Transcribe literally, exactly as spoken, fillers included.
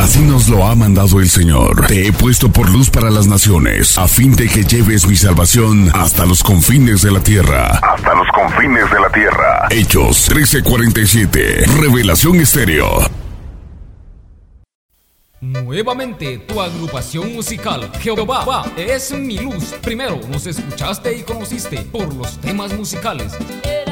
Así nos lo ha mandado el Señor. Te he puesto por luz para las naciones, a fin de que lleves mi salvación hasta los confines de la tierra. Hasta los confines de la tierra. Hechos trece cuarenta y siete. Revelación Estéreo. Nuevamente tu agrupación musical Jehová es mi luz. Primero nos escuchaste y conociste por los temas musicales.